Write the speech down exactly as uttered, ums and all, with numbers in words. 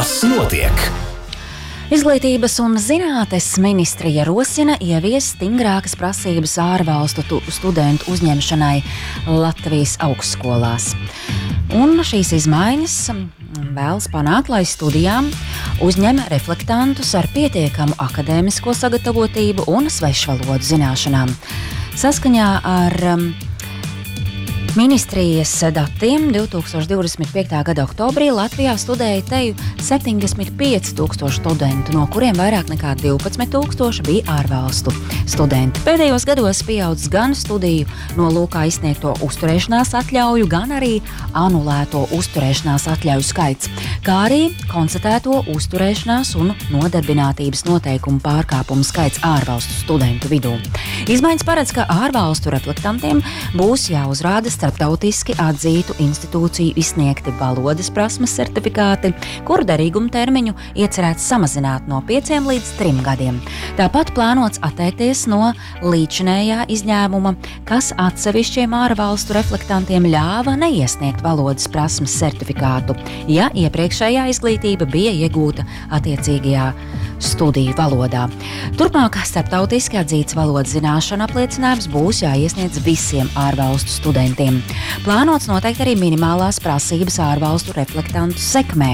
Kas notiek? Izglītības un zinātnes ministrija rosina ieviest stingrākas prasības ārvalstu tu- studentu uzņemšanai Latvijas augstskolās. Un šīs izmaiņas vēlas panākt, lai studijām uzņem reflektantus ar pietiekamu akadēmisko sagatavotību un svešvalodu zināšanām. Saskaņā ar um, ministrijas datiem divtūkstoš divdesmit piekta gada oktobrī Latvijā studēja teju septiņdesmit pieci tūkstoši studentu, no kuriem vairāk nekā divpadsmit tūkstoši bija ārvalstu studenti. Pēdējos gados pieaudzis gan studiju nolūkā izsniegto uzturēšanās atļauju, gan arī anulēto uzturēšanās atļauju skaits, kā arī konstatēto uzturēšanās un nodarbinātības noteikumu pārkāpumu skaits ārvalstu studentu vidū. Izmaiņas paredz, ka ārvalstu reflektantiem būs jāuzrāda starptautiski atzītu institūciju izsniegti valodas prasmes certifikāti, kuru derīguma termiņu iecerēts samazināt no pieciem līdz trim gadiem. Tāpat plānots atteikties no līdzinējā izņēmuma, kas atsevišķiem ārvalstu reflektantiem ļāva neiesniegt valodas prasmes certifikātu, ja iepriekšējā izglītība bija iegūta attiecīgajā studiju valodā. Turpmāk starptautiski atzīts valodas zināšanu apliecinājums būs jāiesniedz visiem ārvalstu studentiem. Plānots noteikti arī minimālās prasības ārvalstu reflektantu sekmē.